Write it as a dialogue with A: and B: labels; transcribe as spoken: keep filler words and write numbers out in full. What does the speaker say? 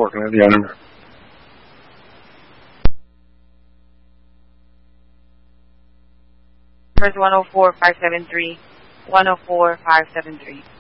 A: four, can I have the item number?
B: Number one oh four five seven three. one oh four five seven three.